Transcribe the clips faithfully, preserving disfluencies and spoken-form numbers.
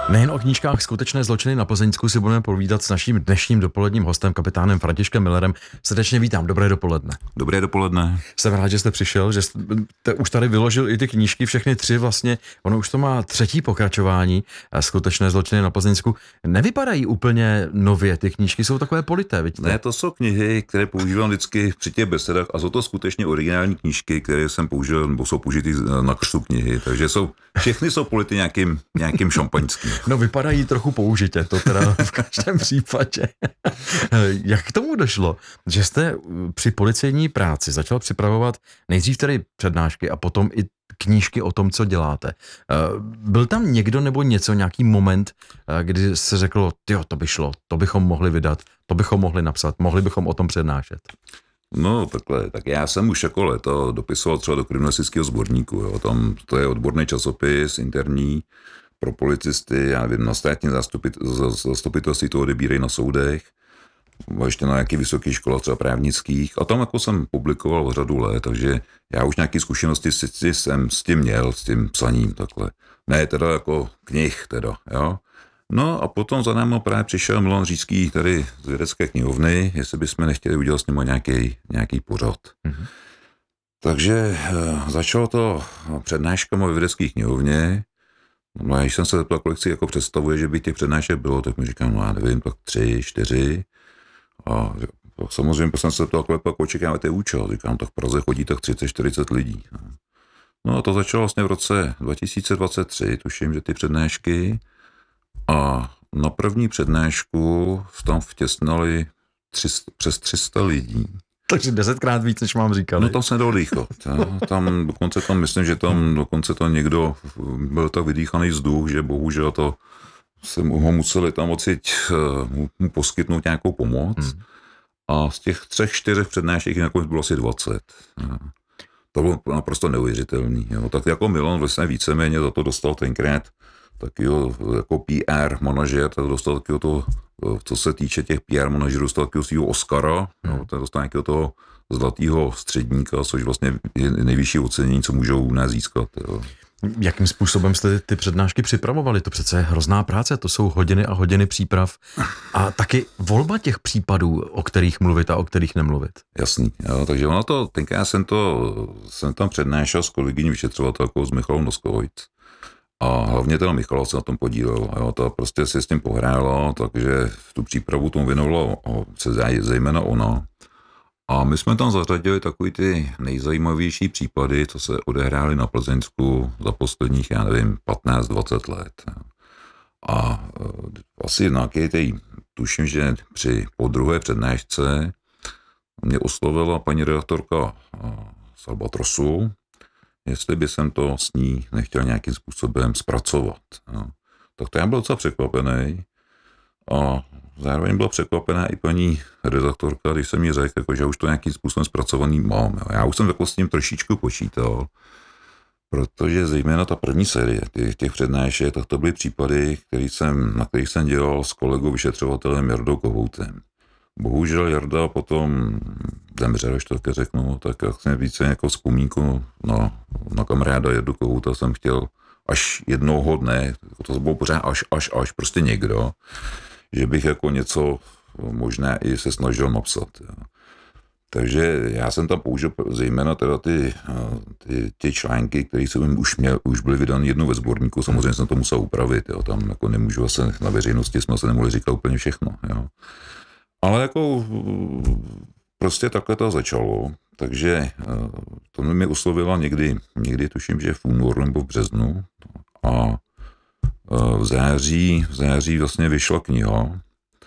Nejen o knížkách Skutečné zločiny na Plzeňsku si budeme povídat s naším dnešním dopoledním hostem, kapitánem Františkem Millerem. Srdečně vítám, dobré dopoledne. Dobré dopoledne. Jsem rád, že jste přišel, že jste už tady vyložil i ty knížky, všechny tři vlastně. Ono už to má třetí pokračování, Skutečné zločiny na Plzeňsku. Nevypadají úplně nově, ty knížky jsou takové polité, vidíte? Ne, to jsou knihy, které používám vždycky při těch besedách a jsou to skutečně originální knížky, které jsem použil, nebo jsou použity na křtu knihy, takže jsou, všechny jsou polity nějakým, nějakým šampaňským. No vypadají trochu použitě, to teda v každém případě. Jak k tomu došlo, že jste při policejní práci začal připravovat nejdřív tedy přednášky a potom i knížky o tom, co děláte? Byl tam někdo nebo něco, nějaký moment, kdy se řeklo, tyjo, to by šlo, to bychom mohli vydat, to bychom mohli napsat, mohli bychom o tom přednášet? No takhle, tak já jsem už jako léto dopisoval třeba do kriminalistického sborníku, jo. Tam to je odborný časopis, interní, pro policisty, já nevím, na státní zastupitelství to odebírají na soudech, ještě na nějakých vysokých školách, třeba právnických. A tam jako jsem publikoval řadu let, takže já už nějaké zkušenosti jsem s tím měl, s tím psaním takhle. Ne teda jako knih teda, jo. No a potom za námi právě přišel Milan Řícký tady z vědecké knihovny, jestli bychom nechtěli udělat s ním nějaký, nějaký pořad. Mm-hmm. Takže e, začalo to přednáškama ve vědecké knihovně. No a když jsem se zeptal, kolik si jako představuje, že by těch přednášek bylo, tak mi říkám, no já nevím, tak tři, čtyři. A samozřejmě jsem se zeptal, kolik pak očekáváte účel. Říkám, tak v Praze chodí tak třicet čtyřicet lidí. No a to začalo vlastně v roce dva tisíce dvacet tři, tuším, že ty přednášky. A na první přednášku tam vtěsnali tři, přes tři sta lidí. Takže desetkrát víc, než mám říkali. No tam se dalo dýchat. Tam dokonce tam, myslím, že tam dokonce tam někdo byl tak vydýchaný vzduch, že bohužel to se ho museli tam ocit mu, mu poskytnout nějakou pomoc. Hmm. A z těch třech, čtyřech přednášek nakonec bylo asi dvacet. To bylo naprosto neuvěřitelný. Jo. Tak jako Milan vlastně víceméně za to dostal tenkrát takového jako P R manažer, tak dostal takového to, co se týče těch P R manažerů, dostal takového svýho Oscara, hmm. no, tak dostal nějakého toho zlatého středníka, což vlastně je nejvyšší ocenění, co můžou u nás získat. Jo. Jakým způsobem jste ty přednášky připravovali? To přece je hrozná práce, to jsou hodiny a hodiny příprav a taky volba těch případů, o kterých mluvit a o kterých nemluvit. Jasný, jo, takže ono to, tenkrát jsem to, jsem tam přednášel s kolegyní vyšetřovatelkou s Michalou Noskovojc. A hlavně teda Michala se na tom podílel. Jo, to prostě si s tím pohrála, takže v tu přípravu tomu věnovala se zejména ona. A my jsme tam zařadili takový ty nejzajímavější případy, co se odehrály na Plzeňsku za posledních, já nevím, patnáct dvacet let. A asi nějaký tej, tuším, že při po druhé přednášce mě oslovila paní redaktorka z Albatrosu, jestli by jsem to s ní nechtěl nějakým způsobem zpracovat. No. Tak to já byl docela překvapený a zároveň byla překvapená i paní redaktorka, když jsem jí řekl, jako, že už to nějakým způsobem zpracovaný mám. Jo. Já už jsem jako s tím trošičku počítal, protože zejména ta první série těch, těch přednášek, tak to byly případy, který jsem, na kterých jsem dělal s kolegou vyšetřovatelem Jardou Kohoutem. Bohužel Jarda potom zemřel, až to také řeknu, tak jak jsem více jako vzpomínku na, na kamaráda Jardu Kohouta jsem chtěl až jednoho dne, to bylo pořád až, až, až, prostě někdo, že bych jako něco možná i se snažil napsat. Jo. Takže já jsem tam použil zejména teda ty, ty, ty články, které jsem už měl, už byly vydány jednou ve sborníku, samozřejmě jsem to musel upravit, jo. Tam jako nemůžu asi na veřejnosti, jsme se nemohli říkat úplně všechno, jo. Ale jako prostě takhle to začalo, takže to mi oslovila někdy, někdy tuším, že v únoru nebo v březnu a v září, v září vlastně vyšla kniha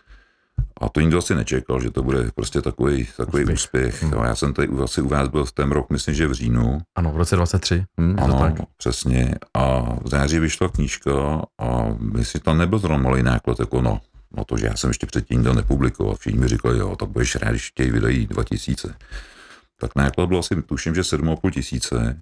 a to nikdo asi nečekal, že to bude prostě takový, takový úspěch. úspěch. Hmm. Já jsem tady asi u vás byl v ten rok, myslím, že v říjnu. Ano, v roce dvacet tři. Hmm, ano, tak. Přesně. A v září vyšla knížka a myslím, tam nebyl zrovna malý náklad, jako no. No to, že já jsem ještě předtím to nepublikoval. Všichni mi říkali, jo, tak budeš rád, když chtějí vydají dva tisíce. Tak náklad byl asi, tuším, že sedm a půl tisíce.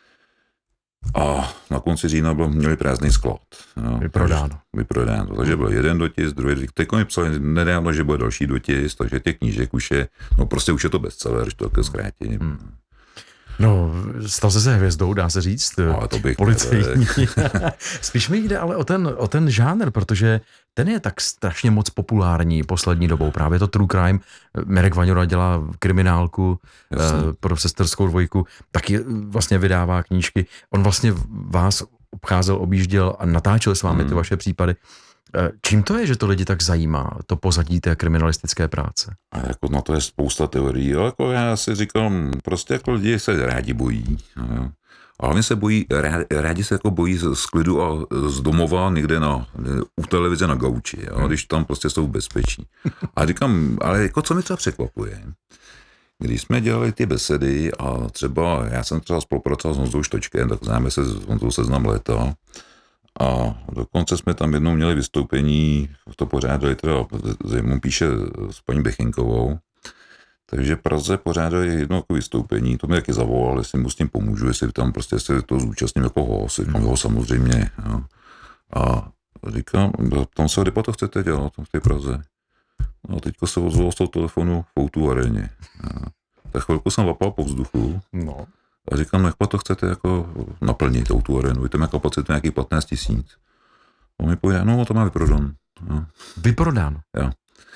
A na konci října byl, měli prázdný sklad. Jo. Vyprodáno. Vyprodáno. Takže byl jeden dotisk, druhý. Teď mi psali nedávno, že bude další dotisk, takže těch knížek už je, no prostě už je to bestseller, že to také zkrátím. Hmm. No, stal se se hvězdou, dá se říct, no, to bych policejní. Spíš mi jde ale o ten, o ten žánr, protože ten je tak strašně moc populární poslední dobou. Právě to True Crime. Mirek Vaňura dělá kriminálku Jasně. pro Sesterskou dvojku, taky vlastně vydává knížky. On vlastně vás obcházel, objížděl a natáčel s vámi hmm. ty vaše případy. Čím to je, že to lidi tak zajímá, to pozadí té kriminalistické práce? A jako na to je spousta teorií, ale jako já si říkám, prostě jako lidi se rádi bojí. Jo. A hlavně se bojí, rádi, rádi se jako bojí z klidu a z domova někde na, u televize na gauči, jo, hmm. když tam prostě jsou bezpeční. A říkám, ale jako co mi třeba překvapuje, když jsme dělali ty besedy a třeba, já jsem třeba spolupracoval s Honzou Štočkem, tak známe se s Honzou Seznam léta, a dokonce jsme tam jednou měli vystoupení, to pořádali teda, mu píše s paní Bechinkovou, takže Praze pořádali jedno jako vystoupení, to mi taky zavolal, jestli mu s tím pomůžu, jestli tam prostě se to zúčastním jako host, říkám, jo, samozřejmě. Jo. A říkám, tam se, kde to chcete dělat v té Praze? No a teďko se ozval z toho telefonu v Outu aréně. Tak chvilku jsem vapal po vzduchu. No. A říkám, no jak to chcete jako naplnit tu arénu, vy tam má kapacitu nějakých patnáct tisíc. On mi povídá, no to má vyprodan. No. Vyprodáno? Jo.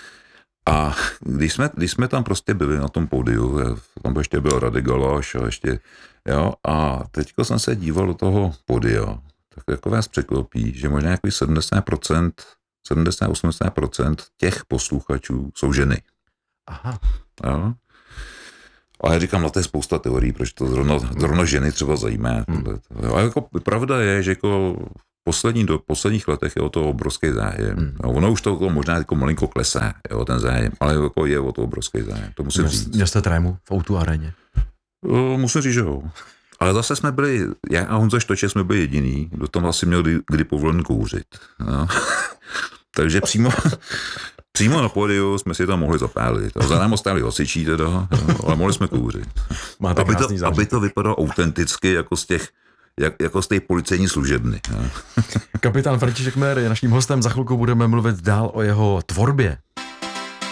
A když jsme, když jsme tam prostě byli na tom pódiu, tam ještě byl Radek Galáš a ještě, jo, a teďko jsem se díval do toho pódia, tak jako vás překvapí, že možná nějaký sedmdesát procent, sedmdesát až osmdesát procent těch posluchačů jsou ženy. Aha. Jo. A já říkám, no to je spousta teorií, proč to zrovna, zrovna ženy třeba zajímá. Hmm. A jako pravda je, že jako poslední do posledních letech je o to obrovský zájem. Hmm. Ono už to jako možná jako malinko klesá, jo, ten zájem, ale jako je o to obrovský zájem. To musím Měl, říct. Měl jste trému v Outu aréně? Musím říct, že jo. Ale zase jsme byli, já a Honza Štoče jsme byli jediný, kdo tam asi měl kdy, kdy povolen kouřit. No. Takže přímo... Přímo na pódiu jsme si tam mohli zapálit. A za námi stáli hasičí teda, ale mohli jsme kouřit. Máte aby, to, krásný zážitek. aby to vypadalo autenticky, jako z těch, jak, jako z té policejní služebny. Kapitán František Mér je naším hostem. Za chvilku budeme mluvit dál o jeho tvorbě.